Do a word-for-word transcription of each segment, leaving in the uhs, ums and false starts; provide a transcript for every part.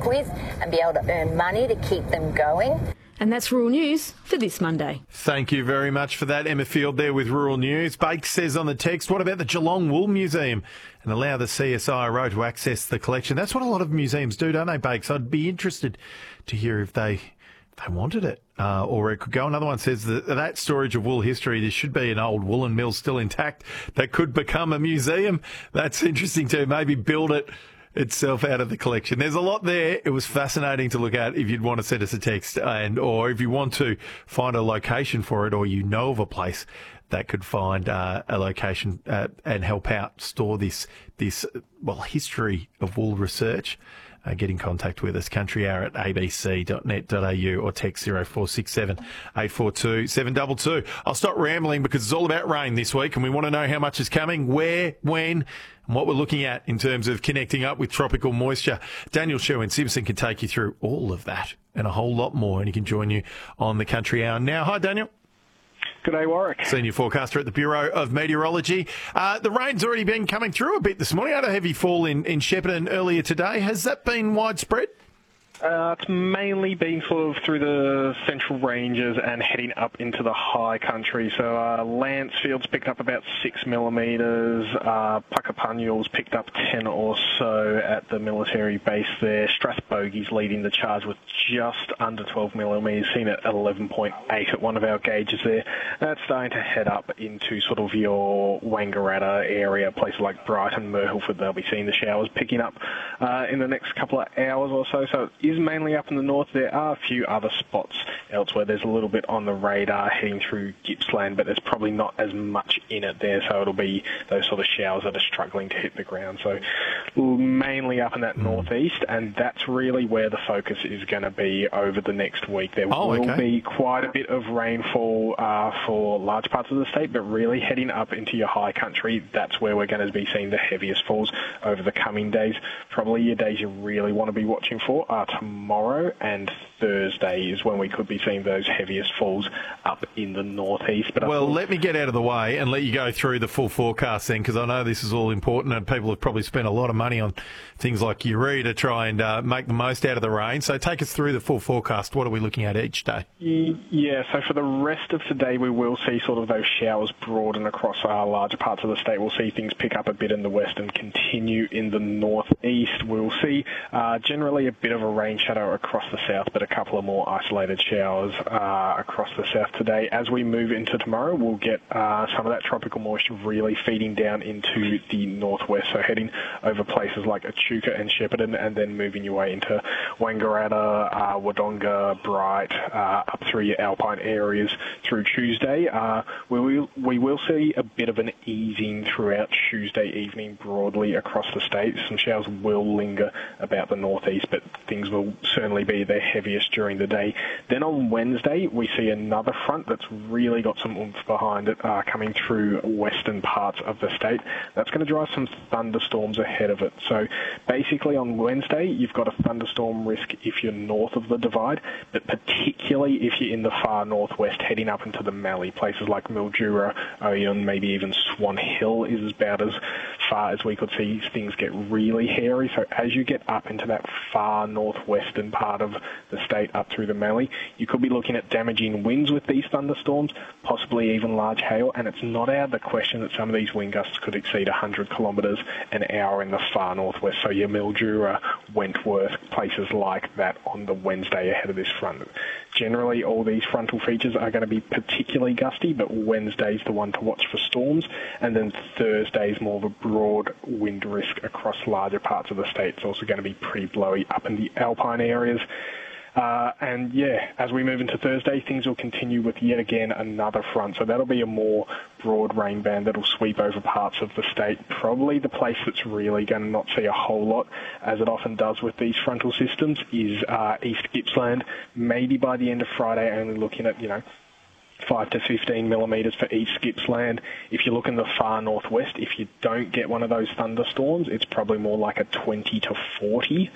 with and be able to earn money to keep them going. And that's Rural News for this Monday. Thank you very much for that, Emma Field there with Rural News. Bake says on the text, what about the Geelong Wool Museum? And allow the C S I R O to access the collection. That's what a lot of museums do, don't they, Bakes? I'd be interested to hear if they if they wanted it uh, or it could go. Another one says that that storage of wool history, there should be an old woolen mill still intact that could become a museum. That's interesting too. Maybe build it itself out of the collection. There's a lot there. It was fascinating to look at if you'd want to send us a text and or if you want to find a location for it or you know of a place that could find uh, a location uh, and help out store this, this well, history of wool research. Uh, get in contact with us, country hour at a b c dot net dot a u or text zero four six seven, eight four two, seven two two. I'll stop rambling because it's all about rain this week and we want to know how much is coming, where, when, and what we're looking at in terms of connecting up with tropical moisture. Daniel Sherwin Simpson can take you through all of that and a whole lot more, and he can join you on the Country Hour now. Hi, Daniel. Good day, Warwick. Senior forecaster at the Bureau of Meteorology. Uh, the rain's already been coming through a bit this morning. I had a heavy fall in, in Shepparton earlier today. Has that been widespread? Uh, it's mainly been sort of through the central ranges and heading up into the high country. So uh, Lancefields picked up about six millimetres. Uh, Puckapunyal's picked up ten or so at the military base there. Strathbogie's leading the charge with just under twelve millimetres, seen at eleven point eight at one of our gauges there. That's starting to head up into sort of your Wangaratta area, places like Brighton, Murhilford. They'll be seeing the showers picking up uh, in the next couple of hours or so. So it is mainly up in the north. There are a few other spots elsewhere. There's a little bit on the radar heading through Gippsland, but there's probably not as much in it there, so it'll be those sort of showers that are struggling to hit the ground. So mainly up in that northeast, and that's really where the focus is going to be over the next week. There oh, will okay. be quite a bit of rainfall uh, for large parts of the state, but really heading up into your high country, that's where we're going to be seeing the heaviest falls over the coming days. Probably your days you really want to be watching for are tomorrow and Thursday is when we could be seeing those heaviest falls up in the northeast. But well, thought... let me get out of the way and let you go through the full forecast then, because I know this is all important and people have probably spent a lot of money on things like urea to try and uh, make the most out of the rain. So take us through the full forecast. What are we looking at each day? Yeah, so for the rest of today, we will see sort of those showers broaden across our larger parts of the state. We'll see things pick up a bit in the west and continue in the northeast. We'll see uh, generally a bit of a rain shadow across the south, but a couple of more isolated showers uh, across the south today. As we move into tomorrow, we'll get uh, some of that tropical moisture really feeding down into the northwest, so heading over places like Echuca and Shepparton, and then moving your way into Wangaratta, uh, Wodonga, Bright, uh, up through your alpine areas through Tuesday. Uh, we will we will see a bit of an easing throughout Tuesday evening broadly across the state. Some showers will linger about the northeast, but things will certainly be their heaviest during the day. Then on Wednesday, we see another front that's really got some oomph behind it uh, coming through western parts of the state. That's going to drive some thunderstorms ahead of it. So basically on Wednesday, you've got a thunderstorm risk if you're north of the divide, but particularly if you're in the far northwest heading up into the Mallee. Places like Mildura, Oyun, maybe even Swan Hill is about as far as we could see things get really hairy. So as you get up into that far northwestern part of the state up through the Mallee, you could be looking at damaging winds with these thunderstorms, possibly even large hail, and it's not out of the question that some of these wind gusts could exceed one hundred kilometres an hour in the far northwest. So your Mildura, Wentworth, places like that on the Wednesday ahead of this front. Generally, all these frontal features are going to be particularly gusty, but Wednesday's the one to watch for storms, and then Thursday's more of a broad wind risk across larger parts of the state. It's also going to be pretty blowy up in the alpine areas. Uh, and yeah, as we move into Thursday, things will continue with yet again another front. So that'll be a more broad rain band that'll sweep over parts of the state. Probably the place that's really going to not see a whole lot, as it often does with these frontal systems, is uh, East Gippsland. Maybe by the end of Friday, only looking at, you know, five to fifteen millimetres for East Gippsland. If you look in the far northwest, if you don't get one of those thunderstorms, it's probably more like a twenty to forty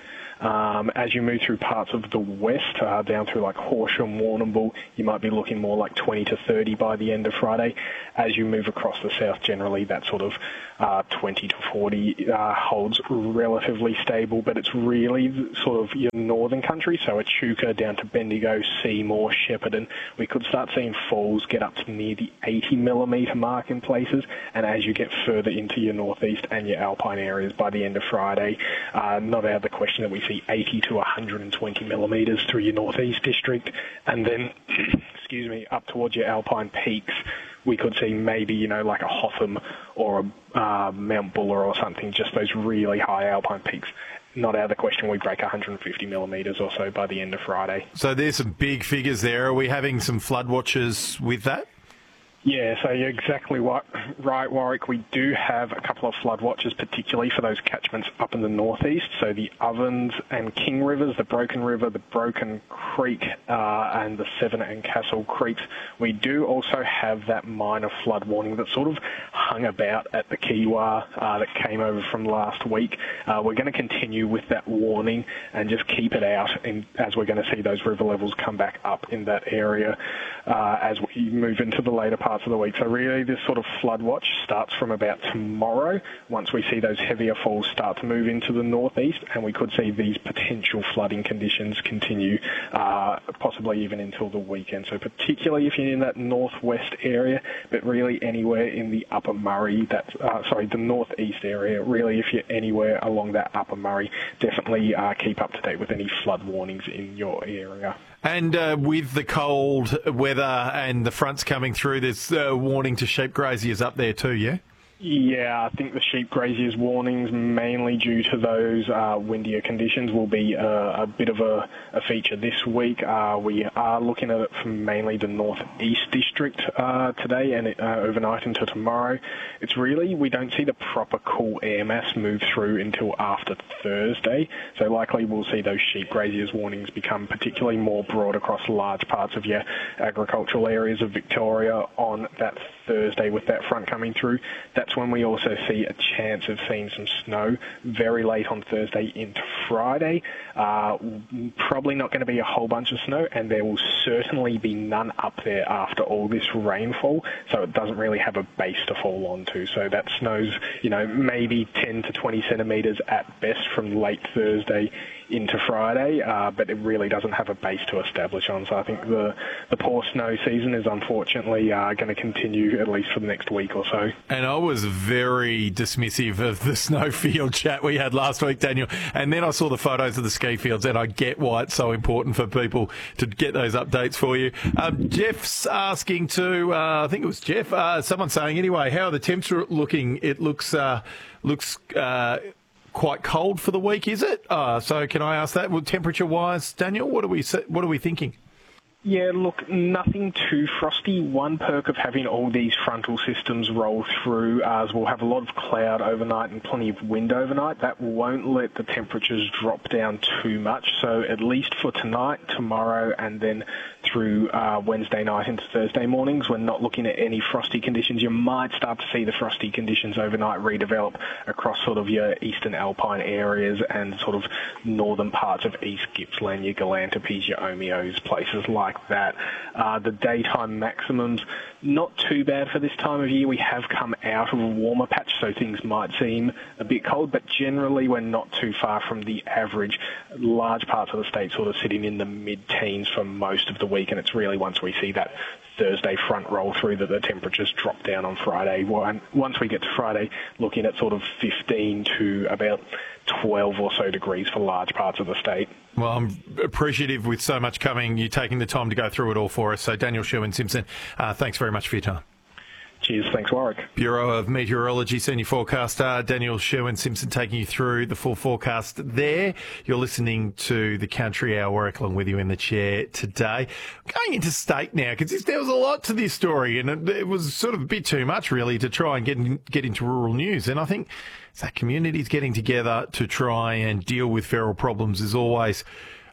Um, as you move through parts of the west, uh, down through like Horsham, Warrnambool, you might be looking more like twenty to thirty by the end of Friday. As you move across the south, generally that sort of uh, twenty to forty uh, holds relatively stable, but it's really sort of your northern country, so Echuca down to Bendigo, Seymour, Shepparton. We could start seeing falls get up to near the eighty millimetre mark in places, and as you get further into your northeast and your alpine areas by the end of Friday, uh, not out of the question that we see eighty to one hundred twenty millimetres through your northeast district, and then, excuse me, up towards your alpine peaks, we could see maybe, you know, like a Hotham or a uh, Mount Buller or something, just those really high alpine peaks. Not out of the question we break one hundred fifty millimetres or so by the end of Friday. So there's some big figures there. Are we having some flood watches with that? Yeah, so you're exactly right, Warwick. We do have a couple of flood watches, particularly for those catchments up in the northeast. So the Ovens and King Rivers, the Broken River, the Broken Creek, uh, and the Severn and Castle Creeks. We do also have that minor flood warning that sort of hung about at the Kiwa uh, that came over from last week. Uh, we're going to continue with that warning and just keep it out in, as we're going to see those river levels come back up in that area uh, as we move into the later part of the week. So really this sort of flood watch starts from about tomorrow once we see those heavier falls start to move into the northeast, and we could see these potential flooding conditions continue uh, possibly even until the weekend. So particularly if you're in that northwest area, but really anywhere in the upper Murray, that uh, sorry, the northeast area, really if you're anywhere along that upper Murray, definitely uh, keep up to date with any flood warnings in your area. And uh, with the cold weather and the fronts coming through, there's a warning to sheep graziers up there too, yeah? Yeah, I think the sheep graziers warnings, mainly due to those uh, windier conditions, will be uh, a bit of a, a feature this week. Uh, we are looking at it from mainly the northeast district uh, today and it, uh, overnight into tomorrow. It's really, we don't see the proper cool air mass move through until after Thursday, so likely we'll see those sheep graziers warnings become particularly more broad across large parts of your agricultural areas of Victoria on that Thursday with that front coming through. That's when we also see a chance of seeing some snow very late on Thursday into Friday. Uh, probably not going to be a whole bunch of snow, and there will certainly be none up there after all this rainfall, so it doesn't really have a base to fall onto. So that snow's, you know, maybe ten to twenty centimetres at best from late Thursday into Friday, uh, but it really doesn't have a base to establish on. So I think the, the poor snow season is unfortunately uh, going to continue at least for the next week or so. And I was very dismissive of the snowfield chat we had last week, Daniel, and then I saw the photos of the ski fields, and I get why it's so important for people to get those updates for you. Um, Jeff's asking to, uh, I think it was Jeff, uh, someone saying anyway, how are the temps looking? It looks, uh, looks, uh, quite cold for the week, is it? Uh, so can I ask that? Well, temperature-wise, Daniel, what are we what are we thinking? Yeah, look, nothing too frosty. One perk of having all these frontal systems roll through uh, is we'll have a lot of cloud overnight and plenty of wind overnight. That won't let the temperatures drop down too much. So at least for tonight, tomorrow, and then through uh, Wednesday night into Thursday mornings, we're not looking at any frosty conditions. You might start to see the frosty conditions overnight redevelop across sort of your eastern alpine areas and sort of northern parts of East Gippsland, your Galantapes, your Omeos, places like that. Uh, the daytime maximums, not too bad for this time of year. We have come out of a warmer patch, so things might seem a bit cold, but generally we're not too far from the average. Large parts of the state sort of sitting in the mid-teens for most of the week, and it's really once we see that Thursday front roll through that the temperatures drop down on Friday. Once we get to Friday, looking at sort of fifteen to about twelve or so degrees for large parts of the state. Well, I'm appreciative with so much coming, you taking the time to go through it all for us. So Daniel Sherwin-Simpson, uh, thanks very much for your time. Cheers. Thanks, Warwick. Bureau of Meteorology Senior Forecaster Daniel Sherwin-Simpson taking you through the full forecast there. You're listening to the Country Hour. Warwick along with you in the chair today. Going into state now, because there was a lot to this story, and it, it was sort of a bit too much, really, to try and get, in, get into rural news. And I think that communities getting together to try and deal with feral problems is always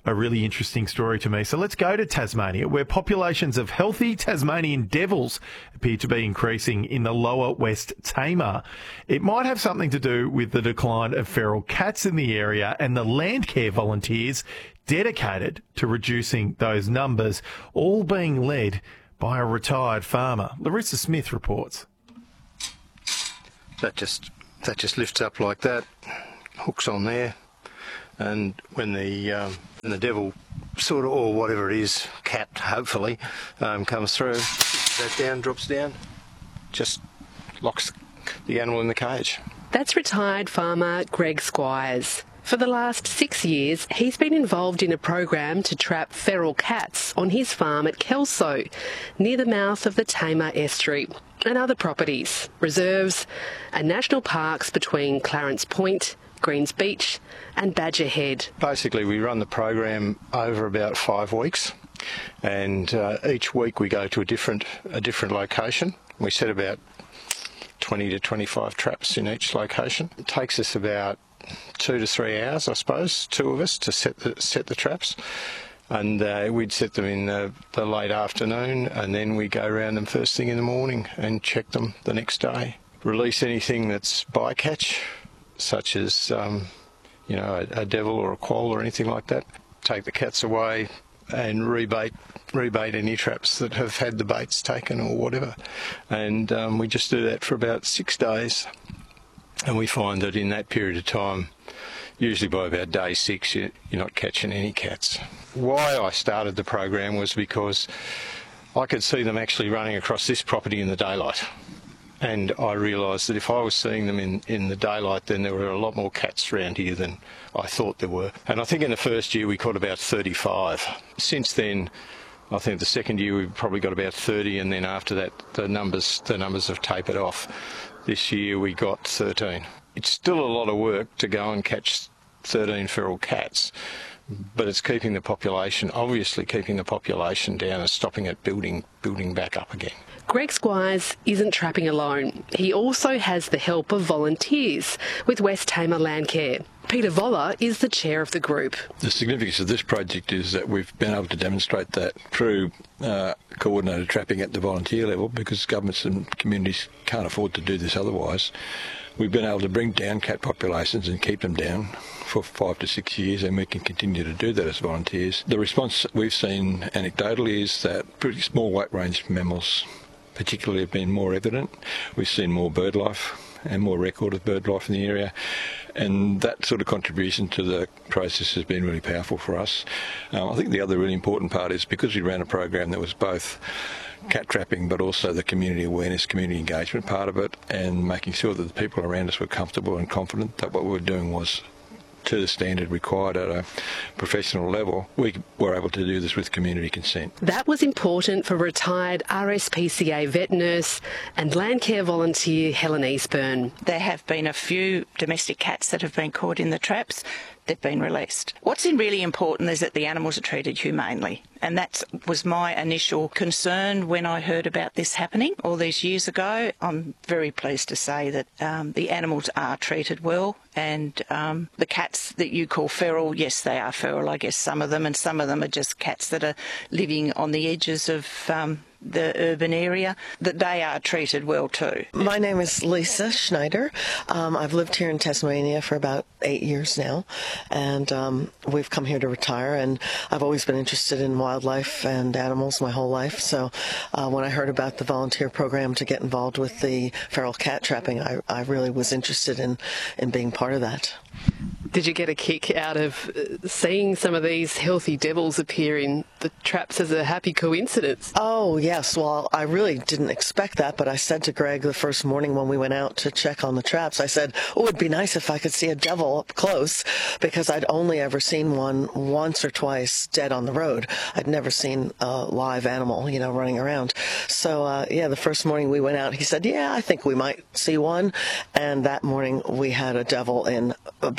a really interesting story to me. So let's go to Tasmania, where populations of healthy Tasmanian devils appear to be increasing in the lower West Tamar. It might have something to do with the decline of feral cats in the area and the Landcare volunteers dedicated to reducing those numbers, all being led by a retired farmer. Larissa Smith reports. That just that just lifts up like that, hooks on there, and when the um, when the devil sort of, or whatever it is, cat hopefully, um, comes through, that down, drops down, just locks the animal in the cage. That's retired farmer Greg Squires. For the last six years, he's been involved in a program to trap feral cats on his farm at Kelso, near the mouth of the Tamar Estuary, and other properties, reserves and national parks between Clarence Point, Greens Beach and Badger Head. Basically, we run the program over about five weeks, and uh, each week we go to a different a different location. We set about twenty to twenty-five traps in each location. It takes us about two to three hours, I suppose, two of us, to set the set the traps. And uh, we'd set them in the, the late afternoon, and then we go around them first thing in the morning and check them the next day. Release anything that's bycatch, such as um, you know, a, a devil or a quoll or anything like that. Take the cats away and rebait rebait any traps that have had the baits taken or whatever. And um, we just do that for about six days. And we find that in that period of time, usually by about day six, you're not catching any cats. Why I started the program was because I could see them actually running across this property in the daylight. And I realised that if I was seeing them in, in the daylight, then there were a lot more cats around here than I thought there were. And I think in the first year we caught about thirty-five. Since then, I think the second year we've probably got about thirty, and then after that the numbers the numbers have tapered off. This year we got thirteen. It's still a lot of work to go and catch thirteen feral cats, but it's keeping the population, obviously keeping the population down and stopping it building building back up again. Greg Squires isn't trapping alone. He also has the help of volunteers with West Tamar Landcare. Peter Voller is the chair of the group. The significance of this project is that we've been able to demonstrate that through uh, coordinated trapping at the volunteer level, because governments and communities can't afford to do this otherwise. We've been able to bring down cat populations and keep them down for five to six years, and we can continue to do that as volunteers. The response we've seen anecdotally is that pretty small weight range mammals particularly have been more evident. We've seen more bird life and more record of bird life in the area, and that sort of contribution to the process has been really powerful for us. Um, I think the other really important part is because we ran a program that was both cat trapping but also the community awareness, community engagement part of it, and making sure that the people around us were comfortable and confident that what we were doing was to the standard required at a professional level. We were able to do this with community consent. That was important for retired R S P C A vet nurse and Landcare volunteer Helen Eastburn. There have been a few domestic cats that have been caught in the traps. They've been released. What's really important is that the animals are treated humanely, and that was my initial concern when I heard about this happening all these years ago. I'm very pleased to say that um, the animals are treated well, and um, the cats that you call feral, yes, they are feral, I guess, some of them, and some of them are just cats that are living on the edges of um, the urban area, that they are treated well too. My name is Lisa Schneider. Um, I've lived here in Tasmania for about eight years now, and um, we've come here to retire, and I've always been interested in wildlife and animals my whole life. So uh, when I heard about the volunteer program to get involved with the feral cat trapping, I, I really was interested in, in being part of that. Did you get a kick out of uh, seeing some of these healthy devils appear in the traps as a happy coincidence? Oh, yes. Well, I really didn't expect that, but I said to Greg the first morning when we went out to check on the traps, I said, oh, it'd be nice if I could see a devil up close, because I'd only ever seen one once or twice dead on the road. I'd never seen a live animal, you know, running around. So, uh, yeah, the first morning we went out, he said, yeah, I think we might see one. And that morning we had a devil in about six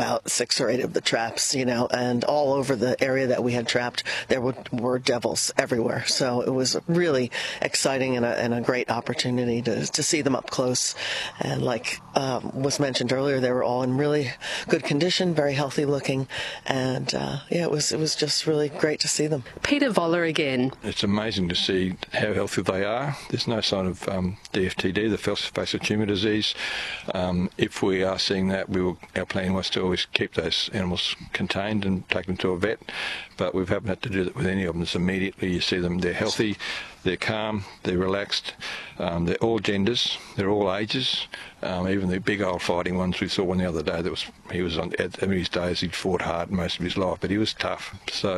six or eight of the traps, you know, and all over the area that we had trapped, there were, were devils everywhere. So it was really exciting and a, and a great opportunity to, to see them up close. And like um, was mentioned earlier, they were all in really good condition, very healthy looking, and uh, yeah, it was it was just really great to see them. Peter Voller again. It's amazing to see how healthy they are. There's no sign of um, D F T D, the facial tumour disease. Um, if we are seeing that, we will, our plan was to always keep those animals contained and take them to a vet, but we haven't had to do that with any of them. So immediately you see them, they're healthy, they're calm, they're relaxed, um, they're all genders, they're all ages, um, even the big old fighting ones. We saw one the other day that was, he was on, at his days, he'd fought hard most of his life, but he was tough. So